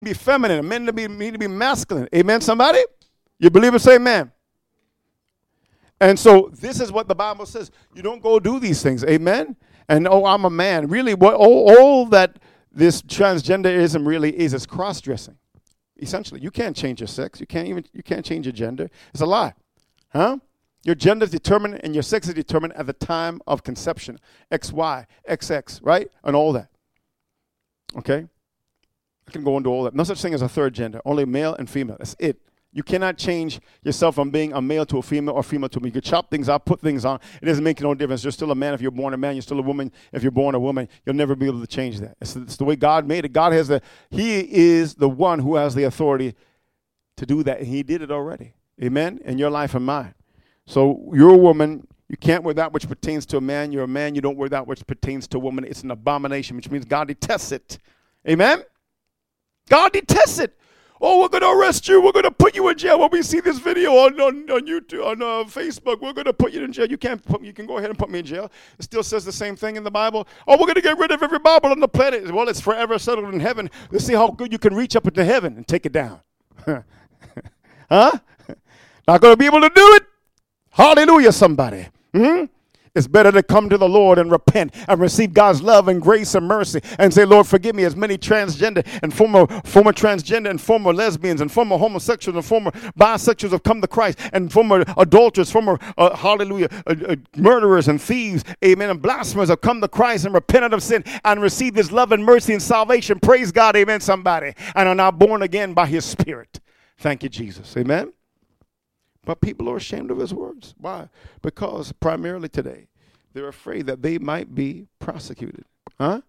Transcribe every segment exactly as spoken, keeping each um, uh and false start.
be feminine. Men to be, need to be masculine. Amen, somebody? You believe it? Say amen. And so this is what the Bible says. You don't go do these things. Amen? And, oh, I'm a man. Really, what all, all that this transgenderism really is is cross-dressing. Essentially, you can't change your sex. You can't even, you can't change your gender. It's a lie. Huh? Your gender is determined and your sex is determined at the time of conception. X Y, X X, right? And all that. Okay? I can go into all that. No such thing as a third gender. Only male and female. That's it. You cannot change yourself from being a male to a female or female to a male. You can chop things out, put things on. It doesn't make no difference. You're still a man if you're born a man. You're still a woman if you're born a woman. You'll never be able to change that. It's, it's the way God made it. God has the, he is the one who has the authority to do that. And he did it already. Amen? In your life and mine. So you're a woman. You can't wear that which pertains to a man. You're a man. You don't wear that which pertains to a woman. It's an abomination, which means God detests it. Amen? God detests it. Oh, we're going to arrest you. We're going to put you in jail. When we see this video on, on, on YouTube, on uh, Facebook, we're going to put you in jail. You can't put me, you can go ahead and put me in jail. It still says the same thing in the Bible. Oh, we're going to get rid of every Bible on the planet. Well, it's forever settled in heaven. Let's see how good you can reach up into heaven and take it down. Huh? Not going to be able to do it? Hallelujah, somebody. Hmm? It's better to come to the Lord and repent and receive God's love and grace and mercy and say, Lord, forgive me. As many transgender and former former transgender and former lesbians and former homosexuals and former bisexuals have come to Christ, and former adulterers, former, uh, hallelujah, uh, uh, murderers and thieves, amen, and blasphemers have come to Christ and repented of sin and received his love and mercy and salvation. Praise God, amen, somebody, and are now born again by his Spirit. Thank you, Jesus, amen. But people are ashamed of his words. Why? Because primarily today, they're afraid that they might be prosecuted. Huh?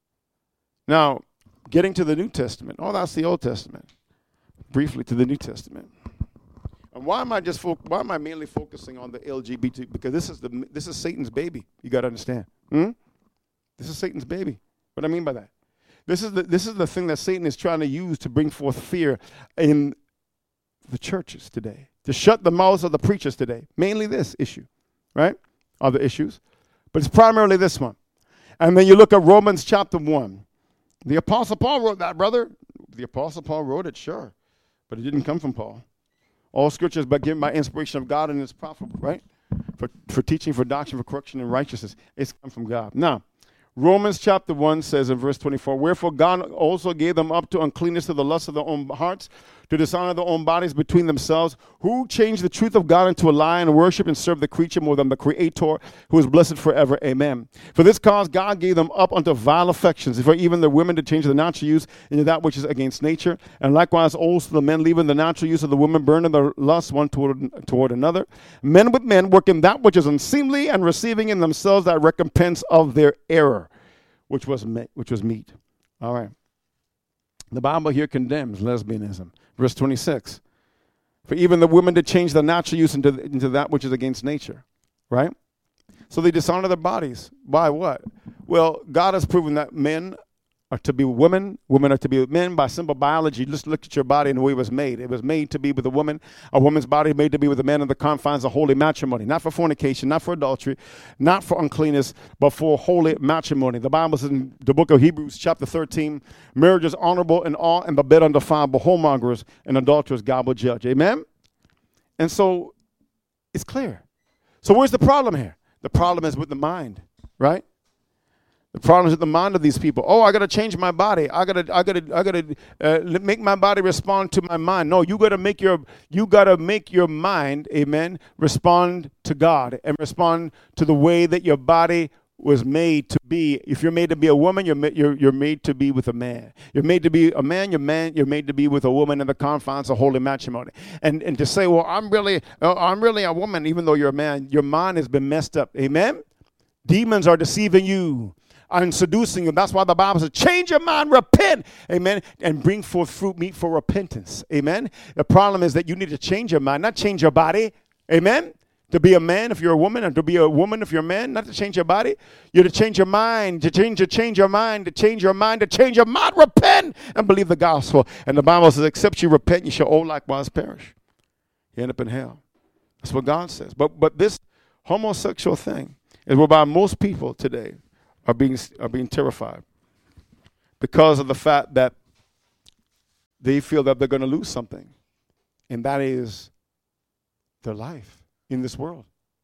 Now, getting to the New Testament. Oh, that's the Old Testament. Briefly to the New Testament. And why am I just fo- why am I mainly focusing on the L G B T? Because this is the this is Satan's baby. You got to understand. Hmm? This is Satan's baby. What do I mean by that? This is the this is the thing that Satan is trying to use to bring forth fear in the churches today, to shut the mouths of the preachers today. Mainly this issue, right? Other issues. But it's primarily this one. And then you look at Romans chapter one. The Apostle Paul wrote that, brother. The Apostle Paul wrote it, sure. But it didn't come from Paul. All scriptures but given by inspiration of God and is profitable, right? For, for teaching, for doctrine, for correction, and righteousness. It's come from God. Now, Romans chapter one says in verse twenty-four, wherefore God also gave them up to uncleanness to the lust of their own hearts, to dishonor their own bodies between themselves, who changed the truth of God into a lie and worship and serve the creature more than the Creator, who is blessed forever. Amen. For this cause God gave them up unto vile affections, for even the women to change the natural use into that which is against nature, and likewise also the men, leaving the natural use of the women, burning their lust one toward, toward another. Men with men, working that which is unseemly, and receiving in themselves that recompense of their error, which was me- which was meat. All right. The Bible here condemns lesbianism. Verse twenty-six. For even the women to change the natural use into, into that which is against nature. Right? So they dishonor their bodies. By what? Well, God has proven that men are to be women, women are to be men by simple biology. Just look at your body and the way it was made. It was made to be with a woman. A woman's body made to be with a man in the confines of holy matrimony. Not for fornication, not for adultery, not for uncleanness, but for holy matrimony. The Bible says in the book of Hebrews chapter thirteen, marriage is honorable in all, and the bed undefiled, but whoremongers and adulterers God will judge. Amen? And so it's clear. So where's the problem here? The problem is with the mind, right? The problem is with the mind of these people. Oh, I got to change my body. I got to, I got to, I got to uh, make my body respond to my mind. No, you got to make your, you got to make your mind, amen, respond to God and respond to the way that your body was made to be. If you're made to be a woman, you're ma- you're you're made to be with a man. You're made to be a man. You're man. You're made to be with a woman in the confines of holy matrimony. And and to say, well, I'm really, uh, I'm really a woman, even though you're a man. Your mind has been messed up. Amen. Demons are deceiving you and seducing you. That's why the Bible says, change your mind, repent, amen, and bring forth fruit meet for repentance, amen. The problem is that you need to change your mind, not change your body, amen. To be a man if you're a woman, and to be a woman if you're a man, not to change your body. You're to change your mind, to change, to change your mind, to change your mind, to change your mind, repent, and believe the gospel. And the Bible says, except you repent, you shall all likewise perish. You end up in hell. That's what God says. But but this homosexual thing is whereby most people today are being are being terrified because of the fact that they feel that they're going to lose something, and that is their life in this world.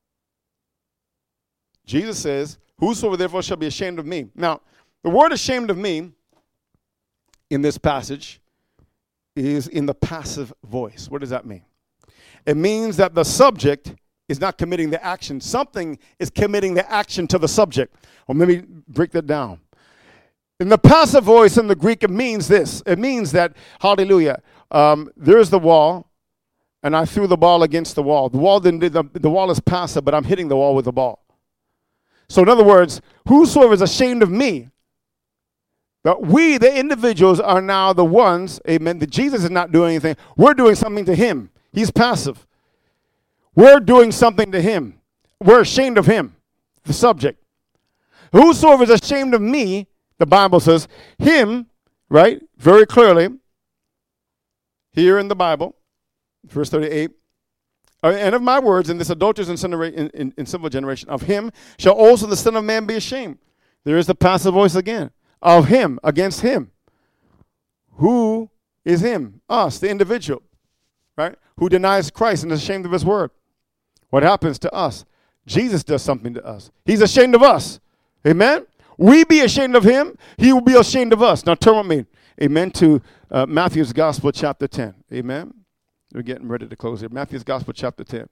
Jesus says, whosoever therefore shall be ashamed of me. Now, the word ashamed of me in this passage is in the passive voice. What does that mean? It means that the subject is not committing the action. Something is committing the action to the subject. Well, let me break that down. In the passive voice in the Greek, it means this. It means that, hallelujah, um, there's the wall, and I threw the ball against the wall. The wall didn't, the, the wall is passive, but I'm hitting the wall with the ball. So in other words, whosoever is ashamed of me, that we, the individuals, are now the ones, amen, that Jesus is not doing anything. We're doing something to him. He's passive. We're doing something to him. We're ashamed of him, the subject. Whosoever is ashamed of me, the Bible says, him, right, very clearly, here in the Bible, verse thirty-eight, and of my words in this adulterous and sinful in, in, in sinful generation, of him shall also the Son of Man be ashamed. There is the passive voice again. Of him, against him. Who is him? Us, the individual, right? Who denies Christ and is ashamed of his word. What happens to us? Jesus does something to us. He's ashamed of us. Amen? We be ashamed of him. He will be ashamed of us. Now turn with me, amen, to uh, Matthew's Gospel, chapter ten. Amen? We're getting ready to close here. Matthew's Gospel, chapter ten.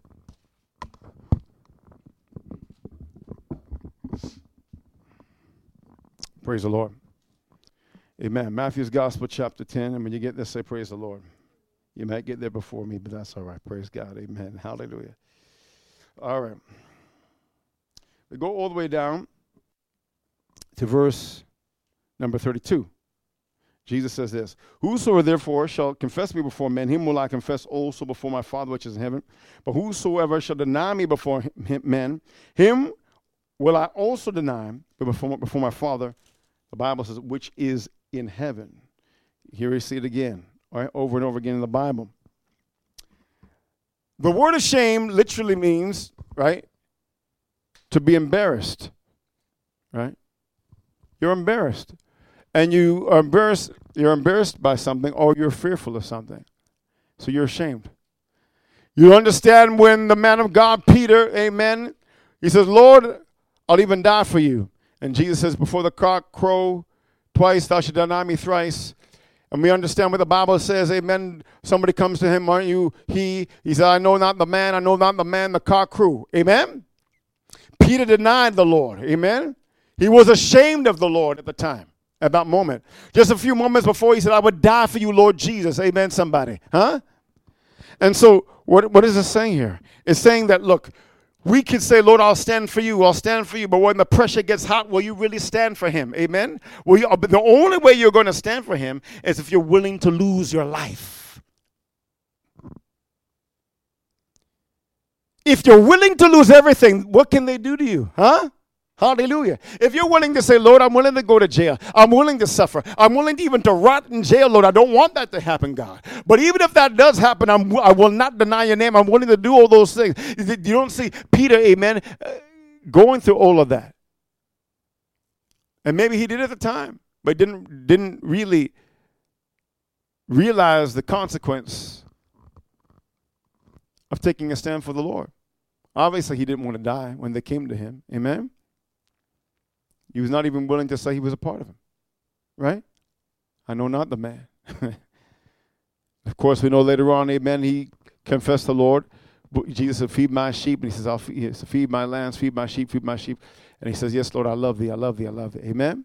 Praise the Lord. Amen. Matthew's Gospel, chapter ten. And when you get there, say, praise the Lord. You might get there before me, but that's all right. Praise God. Amen. Hallelujah. All right. We go all the way down to verse number thirty-two. Jesus says this, whosoever therefore shall confess me before men, him will I confess also before my Father which is in heaven. But whosoever shall deny me before him, men, him will I also deny before, before my Father, the Bible says, which is in heaven. Here we see it again, all right, over and over again in the Bible. The word ashamed literally means, right, to be embarrassed, right? You're embarrassed. And you are embarrassed, you're embarrassed by something, or you're fearful of something. So you're ashamed. You understand when the man of God, Peter, amen, he says, Lord, I'll even die for you. And Jesus says, before the cock crow twice, thou shalt deny me thrice. And we understand what the Bible says, amen. Somebody comes to him, aren't you he? He said, I know not the man, I know not the man, the cock crew. Amen. Peter denied the Lord. Amen. He was ashamed of the Lord at the time, at that moment. Just a few moments before, he said, I would die for you, Lord Jesus. Amen, somebody. Huh? And so what, what is it saying here? It's saying that, look, we can say, Lord, I'll stand for you. I'll stand for you. But when the pressure gets hot, will you really stand for him? Amen? Will you, but the only way you're going to stand for him is if you're willing to lose your life. If you're willing to lose everything, what can they do to you? Huh? Hallelujah. If you're willing to say, Lord, I'm willing to go to jail. I'm willing to suffer. I'm willing to even to rot in jail, Lord. I don't want that to happen, God. But even if that does happen, I'm, I will not deny your name. I'm willing to do all those things. You don't see Peter, amen, going through all of that. And maybe he did at the time, but didn't, didn't really realize the consequence of taking a stand for the Lord. Obviously, he didn't want to die when they came to him. Amen? He was not even willing to say he was a part of him. Right? I know not the man. Of course, we know later on, amen, he confessed the Lord. Jesus said, feed my sheep. And he says, I'll feed, he said, feed my lambs, feed my sheep, feed my sheep. And he says, yes, Lord, I love thee, I love thee, I love thee. Amen?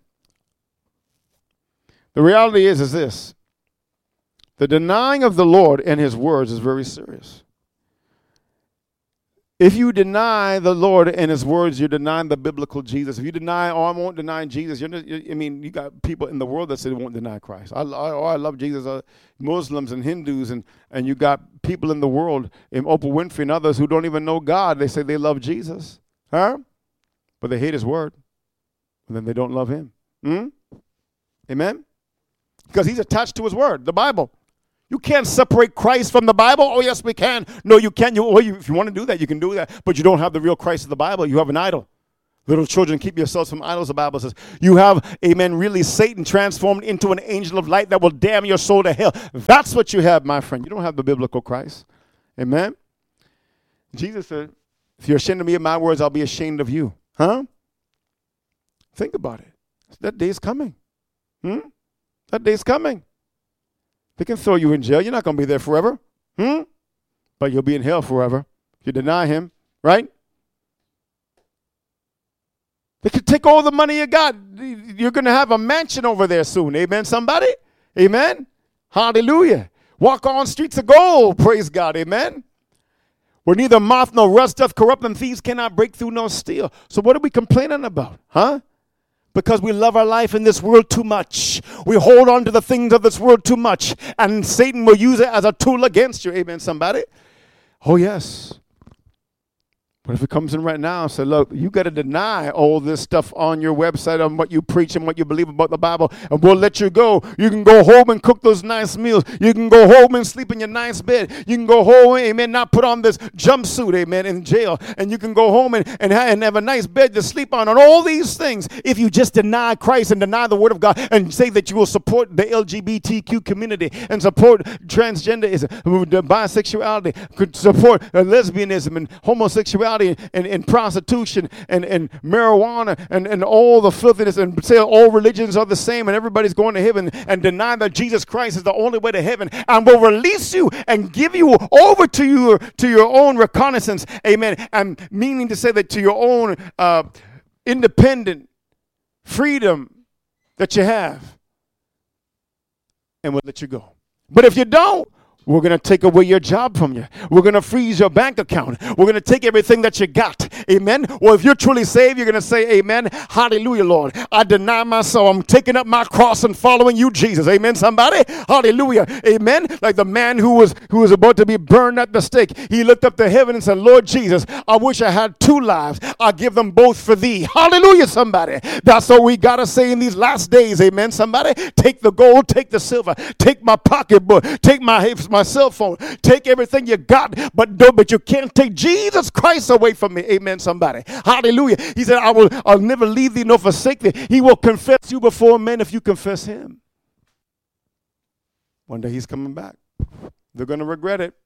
The reality is, is this. The denying of the Lord and his words is very serious. If you deny the Lord and his words, you're denying the biblical Jesus. If you deny, oh, I won't deny Jesus, you're, I mean, you got people in the world that say they won't deny Christ. I, I, oh, I love Jesus. Uh, Muslims and Hindus, and, and you got people in the world, in Oprah Winfrey and others who don't even know God. They say they love Jesus, huh? But they hate his word. And then they don't love him. Hmm? Amen? Because he's attached to his word, the Bible. You can't separate Christ from the Bible. Oh, yes, we can. No, you can't. You, oh, you, if you want to do that, you can do that. But you don't have the real Christ of the Bible. You have an idol. Little children, keep yourselves from idols, the Bible says. You have, amen, really Satan transformed into an angel of light that will damn your soul to hell. That's what you have, my friend. You don't have the biblical Christ. Amen? Jesus said, if you're ashamed of me and my words, I'll be ashamed of you. Huh? Think about it. That day's coming. Hmm? That day's coming. They can throw you in jail. You're not going to be there forever. Hmm? But you'll be in hell forever if you deny him, right? They could take all the money you got. You're going to have a mansion over there soon. Amen, somebody? Amen? Hallelujah. Walk on streets of gold. Praise God. Amen? Where neither moth nor rust doth corrupt, and thieves cannot break through nor steal. So what are we complaining about? Huh? Because we love our life in this world too much. We hold on to the things of this world too much. And Satan will use it as a tool against you. Amen, somebody? Oh, yes. But if it comes in right now and says, look, you got to deny all this stuff on your website on what you preach and what you believe about the Bible, and we'll let you go. You can go home and cook those nice meals. You can go home and sleep in your nice bed. You can go home, amen, not put on this jumpsuit, amen, in jail. And you can go home and, and, ha- and have a nice bed to sleep on, and all these things. If you just deny Christ and deny the Word of God and say that you will support the L G B T Q community and support transgenderism, bisexuality, could support uh, lesbianism and homosexuality, And, and prostitution and, and marijuana and, and all the filthiness, and say all religions are the same and everybody's going to heaven, and deny that Jesus Christ is the only way to heaven, and will release you and give you over to your to your own reconnaissance, amen, and meaning to say that to your own uh, independent freedom that you have, and we'll let you go. But if you don't, we're going to take away your job from you. We're going to freeze your bank account. We're going to take everything that you got. Amen. Well, if you're truly saved, you're going to say, amen. Hallelujah, Lord. I deny myself. I'm taking up my cross and following you, Jesus. Amen, somebody. Hallelujah. Amen. Like the man who was who was about to be burned at the stake. He looked up to heaven and said, Lord Jesus, I wish I had two lives. I'll give them both for thee. Hallelujah, somebody. That's what we got to say in these last days. Amen, somebody. Take the gold, take the silver, take my pocketbook, take my my cell phone, take everything you got, but no, but you can't take Jesus Christ away from me. Amen, somebody. Hallelujah. He said, I will I'll never leave thee nor forsake thee. He will confess you before men if you confess him. One day he's coming back. They're going to regret it.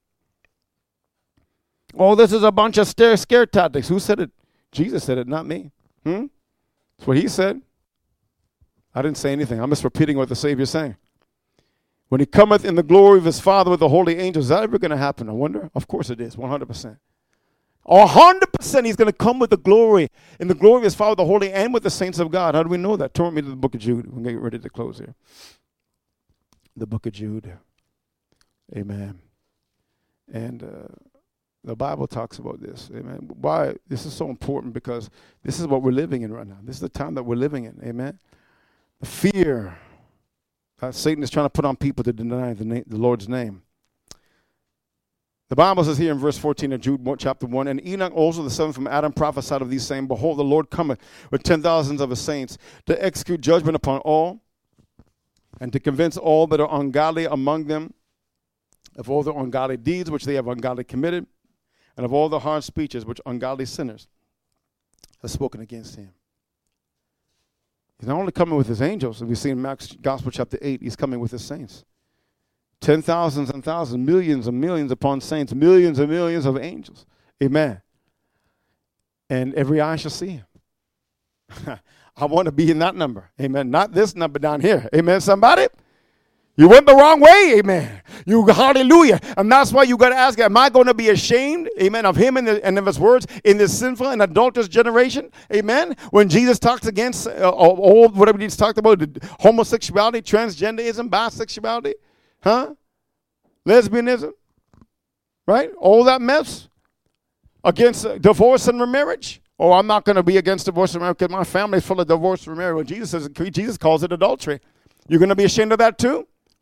Oh, this is a bunch of scare, scare tactics. Who said it? Jesus said it, not me. Hmm? That's what he said. I didn't say anything. I'm just repeating what the Savior's saying. When he cometh in the glory of his Father with the holy angels, is that ever going to happen? I wonder. Of course it is, one hundred percent. one hundred percent he's going to come with the glory, in the glory of his Father, the holy, and with the saints of God. How do we know that? Turn me to the book of Jude. We're going to get ready to close here. The book of Jude. Amen. And uh, the Bible talks about this. Amen. Why? This is so important, because this is what we're living in right now. This is the time that we're living in. Amen. The fear that Satan is trying to put on people to deny the, na- the Lord's name. The Bible says here in verse fourteen of Jude chapter one, and Enoch also the son from Adam prophesied of these saying, behold, the Lord cometh with ten thousands of his saints to execute judgment upon all, and to convince all that are ungodly among them of all their ungodly deeds which they have ungodly committed, and of all the hard speeches which ungodly sinners have spoken against him. He's not only coming with his angels, and we see in Mark's Gospel chapter eight, he's coming with his saints. Ten thousands and thousands, millions and millions upon saints, millions and millions of angels. Amen. And every eye shall see him. I want to be in that number. Amen. Not this number down here. Amen, somebody? You went the wrong way, amen. You, hallelujah. And that's why you got to ask, am I going to be ashamed, amen, of him and, the, and of his words in this sinful and adulterous generation, amen? When Jesus talks against uh, all, whatever he's talked about, homosexuality, transgenderism, bisexuality, huh? Lesbianism, right? All that mess against uh, divorce and remarriage. Oh, I'm not going to be against divorce and remarriage because my family's full of divorce and remarriage. Well, Jesus says, Jesus calls it adultery. You're going to be ashamed of that too? Hmm?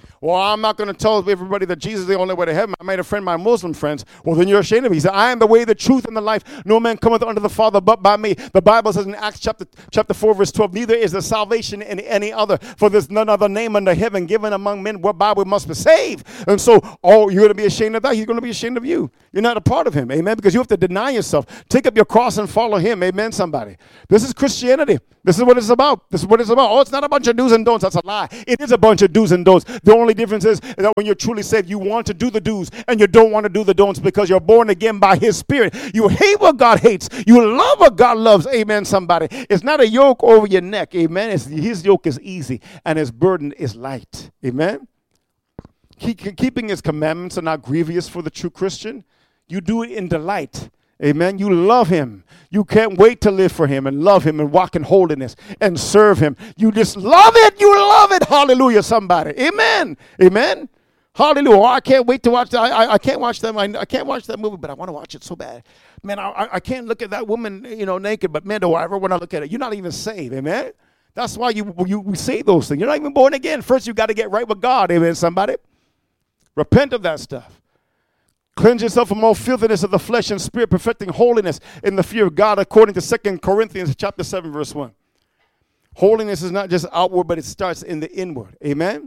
Well, I'm not going to tell everybody that Jesus is the only way to heaven. I might offend my Muslim friends. Well, then you're ashamed of me. He said, I am the way, the truth, and the life. No man cometh unto the Father but by me. The Bible says in Acts chapter, chapter four, verse twelve, neither is there salvation in any other, for there's none other name under heaven given among men whereby we must be saved. And so, oh, you're going to be ashamed of that. He's going to be ashamed of you. You're not a part of him. Amen. Because you have to deny yourself. Take up your cross and follow him. Amen, somebody. This is Christianity. This is what it's about. This is what it's about. Oh, it's not a bunch of do's and don'ts. That's a lie. It is a bunch of do's and don'ts. The only difference is that when you're truly saved, you want to do the do's and you don't want to do the don'ts because you're born again by his spirit. You hate what God hates. You love what God loves. Amen, somebody. It's not a yoke over your neck. Amen. It's, his yoke is easy and his burden is light. Amen. Keep, keeping his commandments are not grievous for the true Christian. You do it in delight. Amen. You love him. You can't wait to live for him and love him and walk in holiness and serve him. You just love it. You love it. Hallelujah, somebody. Amen. Amen. Hallelujah. Oh, I can't wait to watch that. I, I, I can't watch that. I, I can't watch that movie, but I want to watch it so bad. Man, I, I can't look at that woman, you know, naked, but man, do I ever want to look at it. You're not even saved. Amen. That's why you, you we say those things. You're not even born again. First, you got to get right with God. Amen, somebody. Repent of that stuff. Cleanse yourself from all filthiness of the flesh and spirit, perfecting holiness in the fear of God, according to Second Corinthians chapter seven, verse one. Holiness is not just outward, but it starts in the inward. Amen?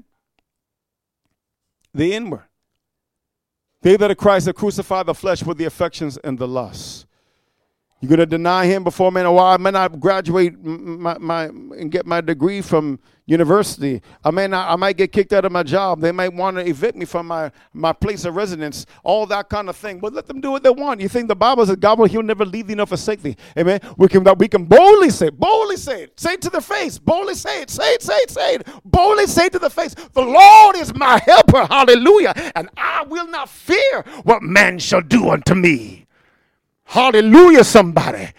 The inward. They that are Christ have crucified the flesh with the affections and the lusts. You're going to deny him before men. Or I may not graduate my, my, and get my degree from university. I may not, I might get kicked out of my job. They might want to evict me from my, my place of residence. All that kind of thing. But let them do what they want. You think the Bible says God will, he'll never leave thee nor forsake thee. Amen. We can, we can boldly say, boldly say it. Say it to their face. Boldly say it. Say it, say it, say it. Boldly say it to the face. The Lord is my helper. Hallelujah. And I will not fear what man shall do unto me. Hallelujah, somebody.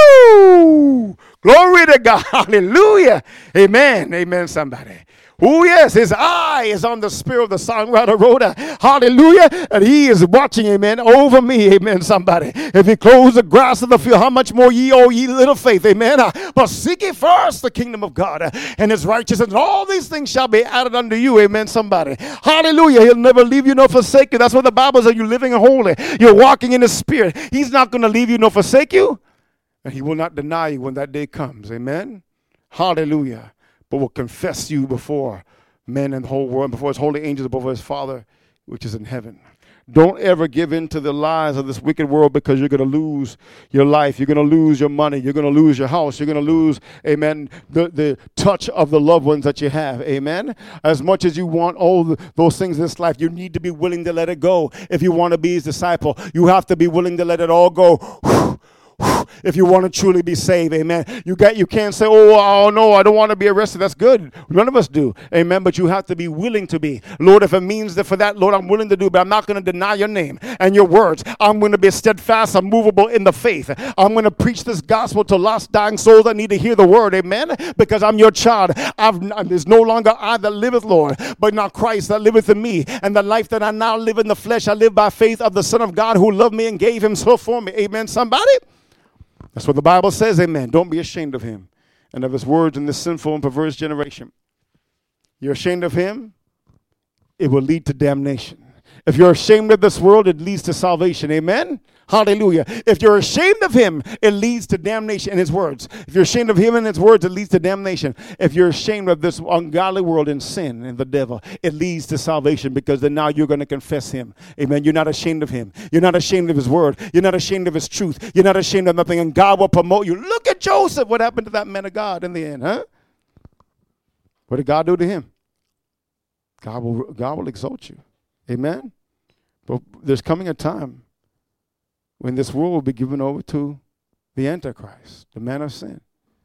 Woo! Glory to God. Hallelujah. Amen. Amen, somebody. Oh, yes, his eye is on the spirit of the songwriter Rhoda. Hallelujah. And he is watching, amen, over me. Amen, somebody. If he clothes the grass of the field, how much more ye, oh, ye little faith. Amen. But seek ye first the kingdom of God and his righteousness. And all these things shall be added unto you. Amen, somebody. Hallelujah. He'll never leave you nor forsake you. That's what the Bible says. You're living holy. You're walking in the spirit. He's not going to leave you nor forsake you. And he will not deny you when that day comes. Amen. Hallelujah. But will confess you before men and the whole world, before his holy angels, before his Father, which is in heaven. Don't ever give in to the lies of this wicked world because you're going to lose your life. You're going to lose your money. You're going to lose your house. You're going to lose, amen, the, the touch of the loved ones that you have. Amen. As much as you want all the, those things in this life, you need to be willing to let it go. If you want to be his disciple, you have to be willing to let it all go. If you want to truly be saved, amen. You got, you can't say, oh, oh, no, I don't want to be arrested. That's good. None of us do, amen. But you have to be willing to be. Lord, if it means that for that, Lord, I'm willing to do, but I'm not going to deny your name and your words. I'm going to be steadfast, unmovable in the faith. I'm going to preach this gospel to lost, dying souls that need to hear the word, amen, because I'm your child. I've, there's no longer I that liveth, Lord, but now Christ that liveth in me. And the life that I now live in the flesh, I live by faith of the Son of God who loved me and gave himself for me. Amen, somebody? That's what the Bible says, amen. Don't be ashamed of him and of his words in this sinful and perverse generation. You're ashamed of him, it will lead to damnation. If you're ashamed of this world, it leads to salvation, amen? Hallelujah. If you're ashamed of him, it leads to damnation in his words. If you're ashamed of him and his words, it leads to damnation. If you're ashamed of this ungodly world and sin and the devil, it leads to salvation because then now you're going to confess him. Amen. You're not ashamed of him. You're not ashamed of his word. You're not ashamed of his truth. You're not ashamed of nothing. And God will promote you. Look at Joseph. What happened to that man of God in the end, huh? What did God do to him? God will, God will exalt you. Amen. But there's coming a time when this world will be given over to the Antichrist, the man of sin.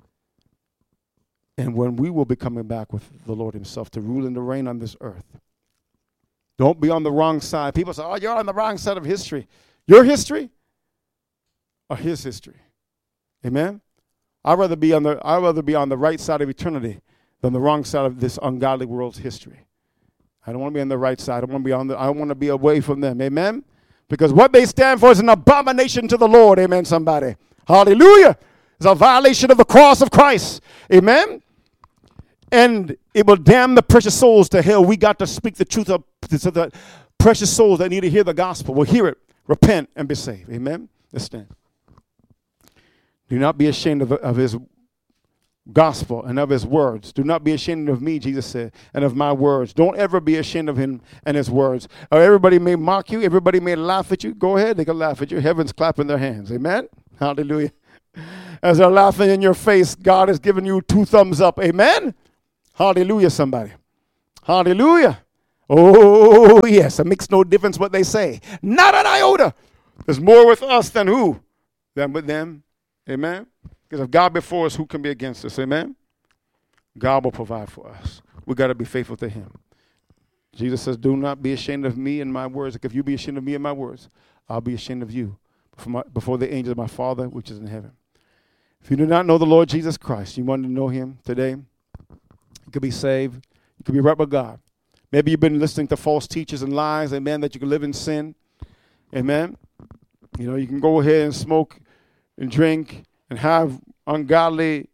And when we will be coming back with the Lord himself to rule and to reign on this earth. Don't be on the wrong side. People say, oh, you're on the wrong side of history. Your history or his history? Amen? I'd rather be on the, I'd rather be on the right side of eternity than the wrong side of this ungodly world's history. I don't want to be on the right side. I want to be on the, I want to be away from them. Amen? Because what they stand for is an abomination to the Lord. Amen, somebody. Hallelujah. It's a violation of the cross of Christ. Amen. and it will damn the precious souls to hell. We got to speak the truth of, to the precious souls that need to hear the gospel. Will hear it, repent, and be saved. Amen? Let's stand. Do not be ashamed of, of his gospel and of his words. Do not be ashamed of me, Jesus said, and of my words. Don't ever be ashamed of him and his words. Or everybody may mock you. Everybody may laugh at you. Go ahead. They can laugh at you. Heaven's clapping their hands. Amen? Hallelujah. As they're laughing in your face, God has given you two thumbs up. Amen? Hallelujah, somebody. Hallelujah. Oh, yes. It makes no difference what they say. Not an iota. There's more with us than who? Than with them. Amen? Because if God before us, who can be against us? Amen? God will provide for us. We got to be faithful to him. Jesus says, do not be ashamed of me and my words. Like if you be ashamed of me and my words, I'll be ashamed of you before, my, before the angels of my Father, which is in heaven. If you do not know the Lord Jesus Christ, you want to know him today, you could be saved. You could be right with God. Maybe you've been listening to false teachers and lies, amen, that you can live in sin. Amen. You know, you can go ahead and smoke and drink and have ungodly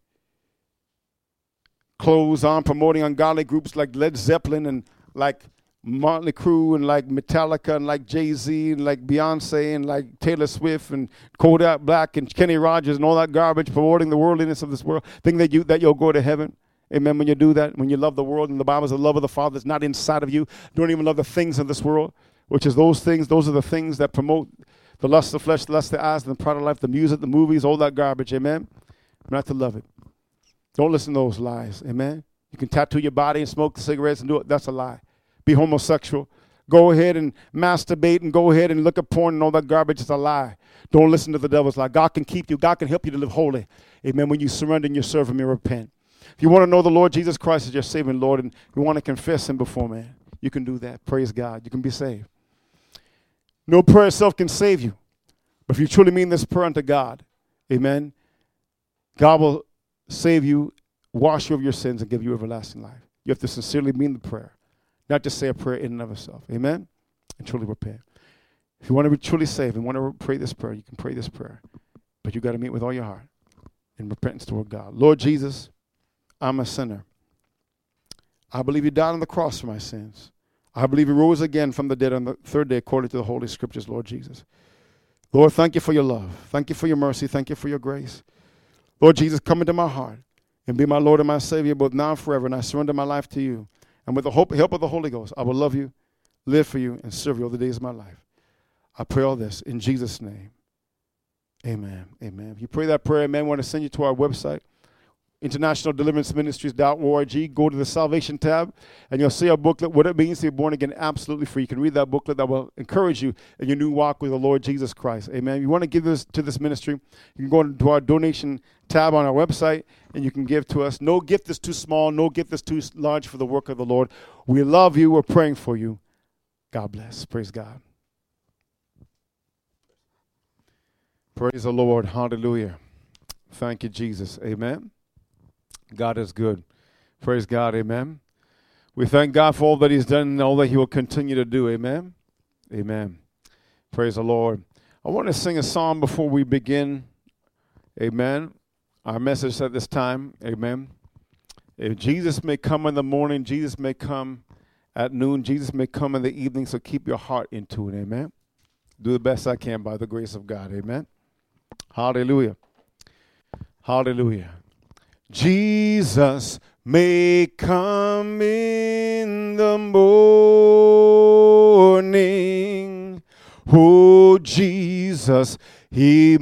clothes on, promoting ungodly groups like Led Zeppelin and like Motley Crue and like Metallica and like Jay-Z and like Beyonce and like Taylor Swift and Kodak Black and Kenny Rogers and all that garbage, promoting the worldliness of this world, think that you that you'll go to heaven. Amen. When you do that, when you love the world, and the Bible says the love of the Father is not inside of you. Don't even love the things of this world, which is those things. Those are the things that promote the lust of the flesh, the lust of the eyes, and the pride of life, the music, the movies, all that garbage. Amen. Not to love it. Don't listen to those lies. Amen. You can tattoo your body and smoke the cigarettes and do it. That's a lie. Be homosexual. Go ahead and masturbate and go ahead and look at porn and all that garbage. It's a lie. Don't listen to the devil's lie. God can keep you. God can help you to live holy. Amen. When you surrender and you serve him and repent. If you want to know the Lord Jesus Christ as your Savior and Lord, and you want to confess him before man, you can do that. Praise God. You can be saved. No prayer itself can save you. But if you truly mean this prayer unto God, amen, God will save you, wash you of your sins, and give you everlasting life. You have to sincerely mean the prayer, not just say a prayer in and of itself. Amen? And truly repent. If you want to be truly saved and want to pray this prayer, you can pray this prayer. But you got to meet with all your heart in repentance toward God. Lord Jesus, I'm a sinner. I believe you died on the cross for my sins. I believe you rose again from the dead on the third day according to the Holy Scriptures, Lord Jesus. Lord, thank you for your love. Thank you for your mercy. Thank you for your grace. Lord Jesus, come into my heart and be my Lord and my Savior both now and forever, and I surrender my life to you. And with the hope, help of the Holy Ghost, I will love you, live for you, and serve you all the days of my life. I pray all this in Jesus' name. Amen. Amen. If you pray that prayer, amen, I want to send you to our website, international deliverance ministries dot org. Go to the salvation tab, and you'll see our booklet, what it means to be born again, absolutely free. You can read that booklet. That will encourage you in your new walk with the Lord Jesus Christ. Amen. If you want to give this to this ministry, you can go to our donation tab on our website, and you can give to us. No gift is too small. No gift is too large for the work of the Lord. We love you. We're praying for you. God bless. Praise God. Praise the Lord. Hallelujah. Thank you, Jesus. Amen. God is good. Praise God. Amen. We thank God for all that he's done and all that he will continue to do. Amen. Amen. Praise the Lord. I want to sing a song before we begin. Amen. Our message at this time. Amen. If Jesus may come in the morning, Jesus may come at noon, Jesus may come in the evening, so keep your heart in tune. Amen. Do the best I can by the grace of God. Amen. Hallelujah. Hallelujah. Jesus may come in the morning. Oh, Jesus, he